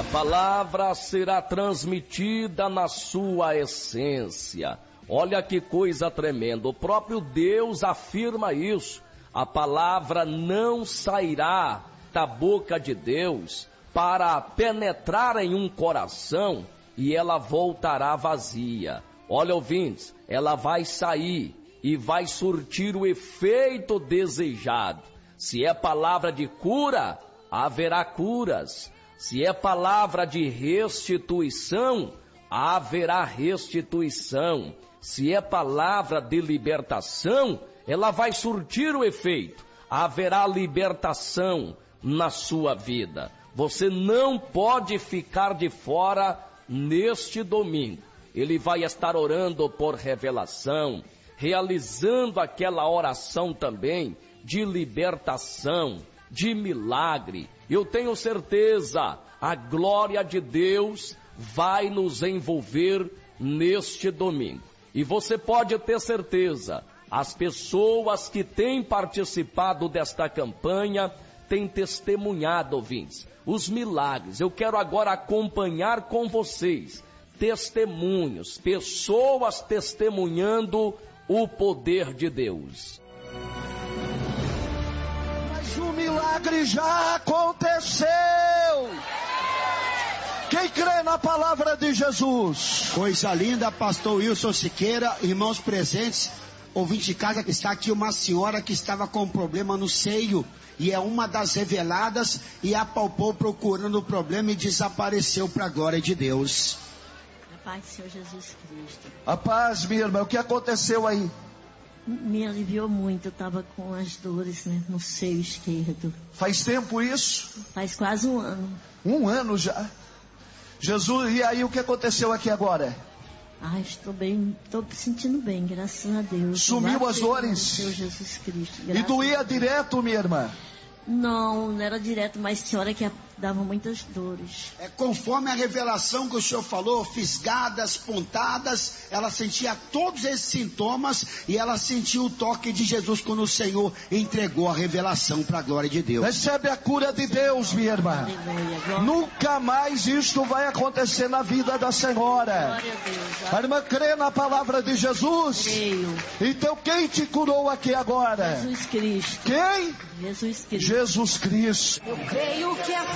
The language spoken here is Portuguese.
A palavra será transmitida na sua essência. Olha que coisa tremenda, o próprio Deus afirma isso. A palavra não sairá da boca de Deus para penetrar em um coração e ela voltará vazia. Olha, ouvintes, ela vai sair e vai surtir o efeito desejado. Se é palavra de cura, haverá curas. Se é palavra de restituição, haverá restituição. Se é palavra de libertação, ela vai surtir o efeito. Haverá libertação na sua vida. Você não pode ficar de fora neste domingo. Ele vai estar orando por revelação, realizando aquela oração também de libertação, de milagre. Eu tenho certeza, a glória de Deus vai nos envolver neste domingo. E você pode ter certeza, as pessoas que têm participado desta campanha têm testemunhado, ouvintes, os milagres. Eu quero agora acompanhar com vocês testemunhos, pessoas testemunhando o poder de Deus. Mas o milagre já aconteceu. Quem crê na palavra de Jesus? Coisa linda, pastor Wilson Siqueira, irmãos presentes, ouvinte de casa, que está aqui uma senhora que estava com um problema no seio, e é uma das reveladas, e apalpou procurando o problema e desapareceu para a glória de Deus. A paz do Senhor Jesus Cristo. A paz, minha irmã, o que aconteceu aí? Me aliviou muito, eu estava com as dores, né, no seio esquerdo. Faz tempo isso? Faz quase um ano. Um ano já? Jesus, e aí o que aconteceu aqui agora? Estou bem, estou me sentindo bem, graças a Deus. Sumiu as dores? Senhor Jesus Cristo. E doía direto, minha irmã? Não era direto, mas tinha hora que dava muitas dores. É conforme a revelação que o senhor falou, fisgadas, pontadas, ela sentia todos esses sintomas e ela sentiu o toque de Jesus quando o Senhor entregou a revelação para a glória de Deus. Recebe a cura de Deus, minha irmã. Aleluia. Nunca mais isto vai acontecer na vida da senhora. Glória a Deus. A irmã crê na palavra de Jesus? Creio. Então quem te curou aqui agora? Jesus Cristo. Quem? Jesus Cristo. Jesus Cristo. Eu creio que é